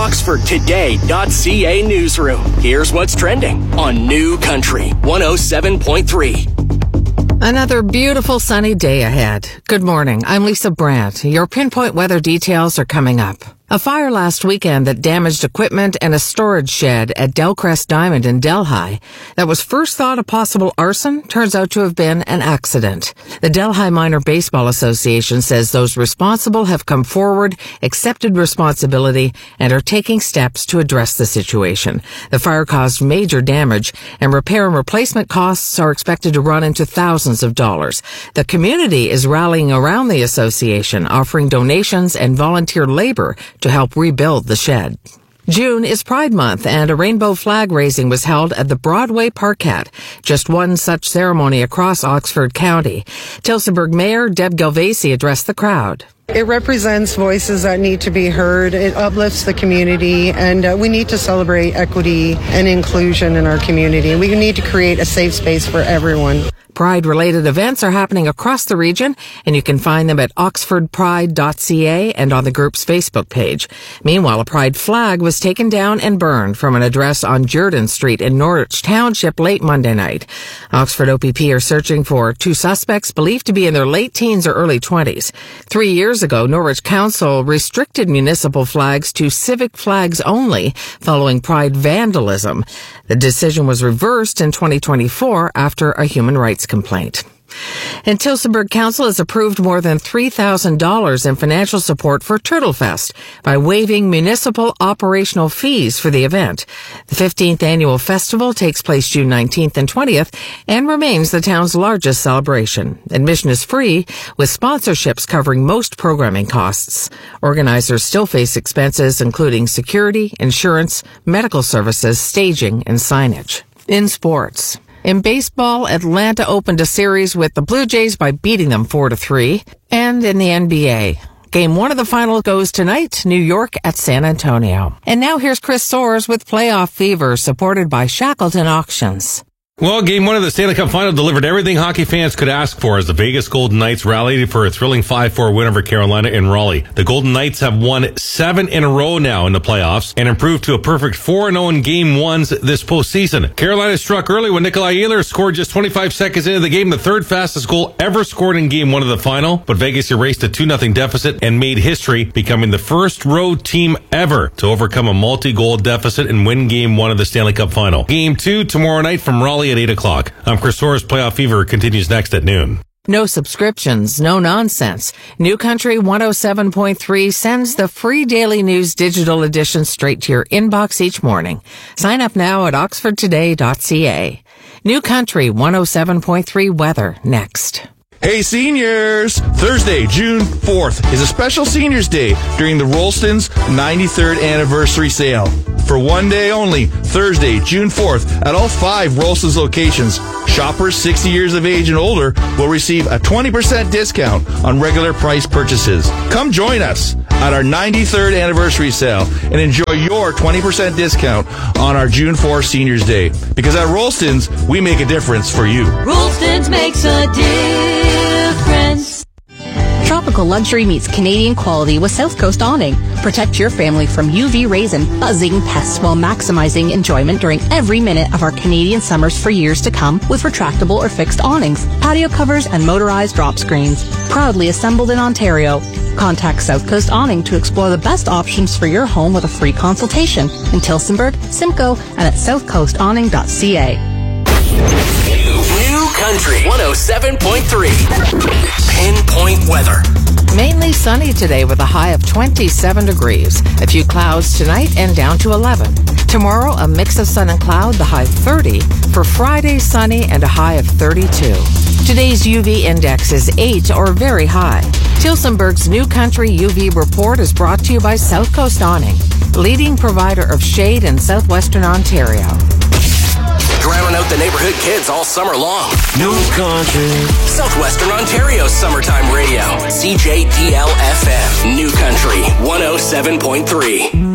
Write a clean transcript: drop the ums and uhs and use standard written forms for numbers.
OxfordToday.ca newsroom. Here's what's trending on New Country 107.3. Another beautiful sunny day ahead. Good morning. I'm Lisa Brandt. Your pinpoint weather details are coming up. A fire last weekend that damaged equipment and a storage shed at Delcrest Diamond in Delhi that was first thought a possible arson turns out to have been an accident. The Delhi Minor Baseball Association says those responsible have come forward, accepted responsibility, and are taking steps to address the situation. The fire caused major damage, and repair and replacement costs are expected to run into thousands of dollars. The community is rallying around the association, offering donations and volunteer labor to help rebuild the shed. June is Pride Month, and a rainbow flag raising was held at the Broadway Parkette, just one such ceremony across Oxford County. Tillsonburg Mayor Deb Galvesi addressed the crowd. It represents voices that need to be heard. It uplifts the community, and we need to celebrate equity and inclusion in our community. We need to create a safe space for everyone. Pride-related events are happening across the region, and you can find them at oxfordpride.ca and on the group's Facebook page. Meanwhile, a Pride flag was taken down and burned from an address on Jordan Street in Norwich Township late Monday night. Oxford OPP are searching for two suspects believed to be in their late teens or early 20s. 3 years ago, Norwich Council restricted municipal flags to civic flags only following Pride vandalism. The decision was reversed in 2024 after a human rights complaint. And Tillsonburg Council has approved more than $3,000 in financial support for Turtlefest by waiving municipal operational fees for the event. The 15th annual festival takes place June 19th and 20th and remains the town's largest celebration. Admission is free, with sponsorships covering most programming costs. Organizers still face expenses including security, insurance, medical services, staging, and signage. In sports. In baseball, Atlanta opened a series with the Blue Jays by beating them 4-3. And in the NBA, Game 1 of the final goes tonight, New York at San Antonio. And now here's Chris Soares with Playoff Fever, supported by Shackleton Auctions. Well, Game 1 of the Stanley Cup Final delivered everything hockey fans could ask for as the Vegas Golden Knights rallied for a thrilling 5-4 win over Carolina in Raleigh. The Golden Knights have won 7 in a row now in the playoffs and improved to a perfect 4-0 in Game 1s this postseason. Carolina struck early when Nikolai Ehlers scored just 25 seconds into the game, the third fastest goal ever scored in Game 1 of the final. But Vegas erased a 2-0 deficit and made history, becoming the first road team ever to overcome a multi-goal deficit and win Game 1 of the Stanley Cup Final. Game 2 tomorrow night from Raleigh at 8 o'clock. I'm Chris Soares. Playoff Fever continues next at noon. No subscriptions, no nonsense. New Country 107.3 sends the free daily news digital edition straight to your inbox each morning. Sign up now at oxfordtoday.ca. New Country 107.3 weather next. Hey seniors! Thursday, June 4th is a special Seniors Day during the Rolston's 93rd anniversary sale. For one day only, Thursday, June 4th, at all 5 Rolston's locations, shoppers 60 years of age and older will receive a 20% discount on regular price purchases. Come join us at our 93rd anniversary sale and enjoy your 20% discount on our June 4th Seniors Day. Because at Rolston's, we make a difference for you. Rolston's makes a difference. Tropical luxury meets Canadian quality with South Coast Awning. Protect your family from UV rays and buzzing pests while maximizing enjoyment during every minute of our Canadian summers for years to come with retractable or fixed awnings, patio covers, and motorized drop screens. Proudly assembled in Ontario. Contact South Coast Awning to explore the best options for your home with a free consultation in Tillsonburg, Simcoe, and at southcoastawning.ca. New Country 107.3. Pinpoint weather. Mainly sunny today with a high of 27 degrees. A few clouds tonight and down to 11. Tomorrow, a mix of sun and cloud, the high 30. For Friday, sunny and a high of 32. Today's UV index is 8 or very high. Tillsonburg's New Country UV report is brought to you by South Coast Awning, leading provider of shade in southwestern Ontario. Drowning out the neighborhood kids all summer long. New Country. Southwestern Ontario's summertime radio. CJDL FM. New Country 107.3.